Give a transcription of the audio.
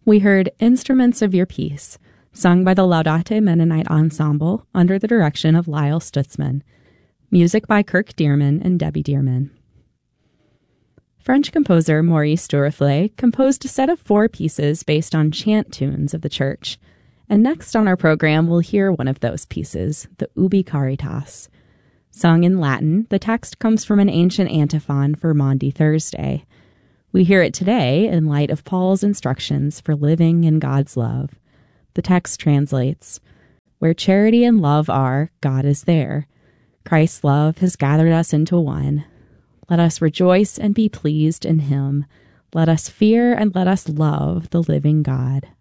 We heard Instruments of Your Peace, sung by the Laudate Mennonite Ensemble under the direction of Lyle Stutzman. Music by Kirk Dearman and Debbie Dearman. French composer Maurice Duruflé composed a set of 4 pieces based on chant tunes of the church. And next on our program, we'll hear one of those pieces, the Ubi Caritas. Sung in Latin, the text comes from an ancient antiphon for Maundy Thursday. We hear it today in light of Paul's instructions for living in God's love. The text translates, "Where charity and love are, God is there. Christ's love has gathered us into one. Let us rejoice and be pleased in him. Let us fear and let us love the living God."